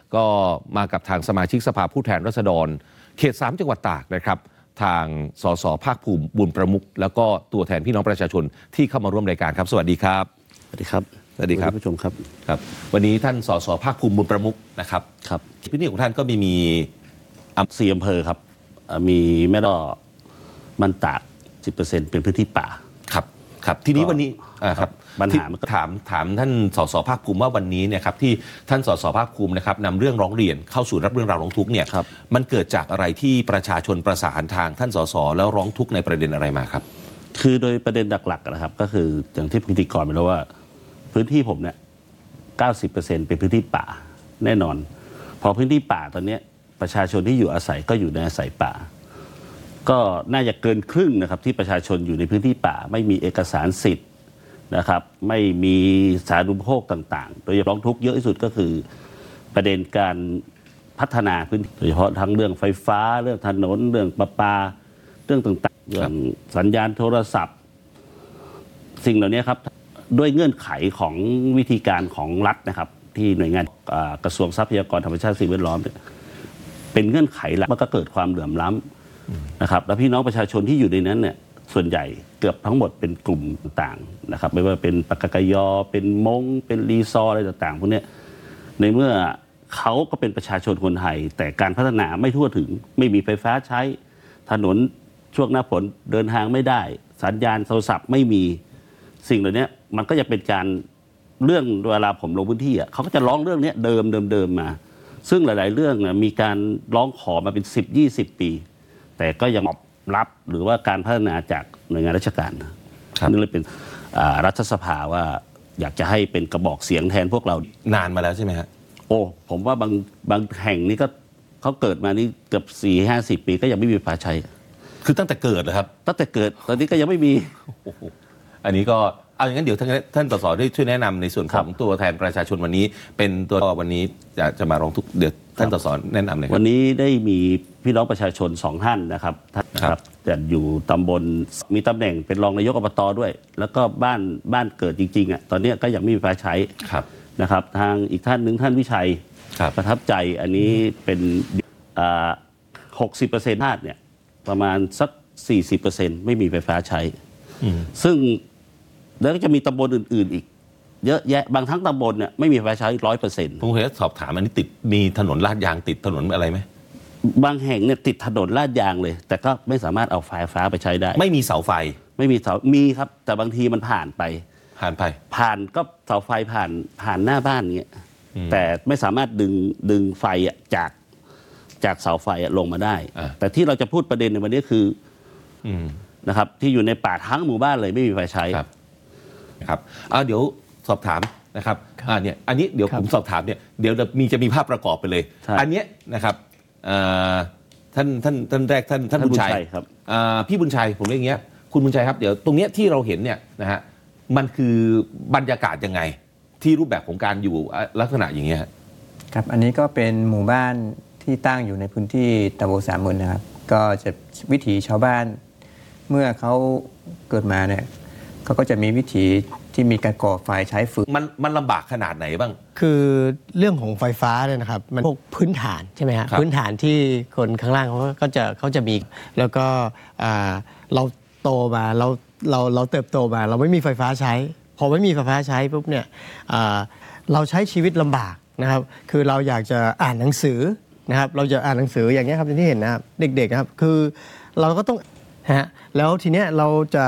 ก็มากับทางสมาชิกสภาผู้แทนราษฎรเขต3จังหวัดตากนะครับทางสสภาคภูมิบุญประมุขแล้วก็ตัวแทนพี่น้องประชาชนที่เข้ามาร่วมรายการครับสวัสดีครับสวัสดีครับสวัสดีครับผู้ชมครับวันนี้ท่านสสภาคภูมิบุญประมุขนะครับพื้นที่ของท่านก็มี 4 อำเภอครับมีแม่ดอมันตาก 10% เป็นพื้นที่ป่าครับทีนี้วันนี้ครับปัญหาถามท่านสสภาคภูมิว่าวันนี้เนี่ยครับที่ท่านสสภาคภูมินะครับนำเรื่องร้องเรียนเข้าสู่รับเรื่องราวร้องทุกข์เนี่ยมันเกิดจากอะไรที่ประชาชนประสานทางท่านสสแล้วร้องทุกข์ในประเด็นอะไรมาครับคือโดยประเด็นหลักๆนะครับก็คืออย่างที่พิธีกรไปแล้วว่าพื้นที่ผมเนี่ย 90% เป็นพื้นที่ป่าแน่นอนพอพื้นที่ป่าตอนนี้ประชาชนที่อยู่อาศัยก็อยู่ในอาศัยป่าก็น่าจะเกินครึ่งนะครับที่ประชาชนอยู่ในพื้นที่ป่าไม่มีเอกสารสิทธิ์นะครับไม่มีสาธารณูปโภคต่างๆโดยเฉพาะร้องทุกข์เยอะที่สุดก็คือประเด็นการพัฒนาพื้นที่โดยเฉพาะทั้งเรื่องไฟฟ้าเรื่องถนนเรื่องประปาเรื่องต่างๆเรื่องสัญญาณโทรศัพท์สิ่งเหล่านี้ครับด้วยเงื่อนไขของวิธีการของรัฐนะครับที่หน่วยงานกระทรวงทรัพยากรธรรมชาติสิ่งแวดล้อมเป็นเงื่อนไขหลักมันก็เกิดความเหลื่อมล้ำนะครับแล้วพี่น้องประชาชนที่อยู่ในนั้นเนี่ยส่วนใหญ่เกือบทั้งหมดเป็นกลุ่มต่างๆนะครับไม่ว่าเป็นปกกยเป็นมงเป็นรีซออะไรต่างๆพวกนี้ในเมื่อเขาก็เป็นประชาชนคนไทยแต่การพัฒนาไม่ทั่วถึงไม่มีไฟฟ้าใช้ถนนช่วงหน้าฝนเดินทางไม่ได้สัญญาณโทรศัพท์ไม่มีสิ่งเหล่านี้มันก็จะเป็นการเรื่องเวลาผมลงพื้นที่เขาก็จะร้องเรื่องนี้เดิมมาซึ่งหลายๆเรื่องมีการร้องขอมาเป็น10-20 ปีแต่ก็ยังรับหรือว่าการพัฒนาจากหน่วยงานราชการนี่เลยเป็นรัฐสภาว่าอยากจะให้เป็นกระบอกเสียงแทนพวกเรานานมาแล้วใช่ไหมฮะโอ้ผมว่าบางแห่งนี่ก็เขาเกิดมานี่เกือบ4-50 ปีก็ยังไม่มีไฟฟ้าใช้คือตั้งแต่เกิดเหรอครับตั้งแต่เกิดตอนนี้ก็ยังไม่มีอันนี้ก็เอาอย่างนั้นเดี๋ยวท่านสสได้ช่วยแนะนำในส่วนของตัวแทนประชาชนวันนี้เป็นตัววันนี้จะมาร้องทุกข์เดี๋ยวท่านสสแนะนำเลยวันนี้ได้มีพี่น้องประชาชน2 ท่านนะครับจะอยู่ตำบลมีตำแหน่งเป็นรองนายกอบตด้วยแล้วก็บ้านเกิดจริงๆตอนนี้ก็ยังไม่มีไฟใช้นะครับทางอีกท่านหนึ่งท่านวิชัยประทับใจอันนี้เป็น60%ธาตุเนี่ยประมาณสัก 40% ไม่มีไฟฟ้าใช้ซึ่งแล้วก็จะมีตำบลอื่นๆอีกเยอะแยะบางทั้งตำบลเนี่ยไม่มีไฟฟ้าใช้ 100% ผมเคยสอบถามอันนี้มีถนนลาดยางติดถนนอะไรไหมบางแห่งเนี่ยติดถนนลาดยางเลยแต่ก็ไม่สามารถเอาไฟฟ้าไปใช้ได้ไม่มีเสาไฟไม่มีเสามีครับแต่บางทีมันผ่านก็เสาไฟผ่านหน้าบ้านเงี้ยแต่ไม่สามารถดึงไฟจากเสาไฟลงมาได้แต่ที่เราจะพูดประเด็นในวันนี้คือนะครับที่อยู่ในป่าทั้งหมู่บ้านเลยไม่มีไฟใช้ครับเดี๋ยวสอบถามนะครับเนี่ยอันนี้เดี๋ยวผมสอบถามเนี่ยเดี๋ยวจะมีภาพประกอบไปเลยอันนี้นะครับท่านแรกท่านบุญชัยครับพี่บุญชัยผมเรียกอย่างเงี้ยคุณบุญชัยครับเดี๋ยวตรงเนี้ยที่เราเห็นเนี่ยนะฮะมันคือบรรยากาศยังไงที่รูปแบบของการอยู่ลักษณะอย่างเงี้ยครับอันนี้ก็เป็นหมู่บ้านที่ตั้งอยู่ในพื้นที่ตำบลสามมุนนะครับก็จะวิถีชาวบ้านเมื่อเขาเกิดมาเนี่ยเขาก็จะมีวิถีที่มีการก่อไฟใช้ฟืนมันลำบากขนาดไหนบ้างคือเรื่องของไฟฟ้าเนี่ยนะครับมันพวกพื้นฐานใช่ไหมฮะพื้นฐานที่คนข้างล่างเขาจะมีแล้วก็เราโตมาเราเติบโตมาเราไม่มีไฟฟ้าใช้พอไม่มีไฟฟ้าใช้ปุ๊บเนี่ยเราใช้ชีวิตลำบากนะครับคือเราอยากจะอ่านหนังสือนะครับเราจะอ่านหนังสืออย่างนี้ครับที่เห็นนะครับเด็กๆนะครับคือเราก็ต้องฮะแล้วทีเนี้ยเราจะ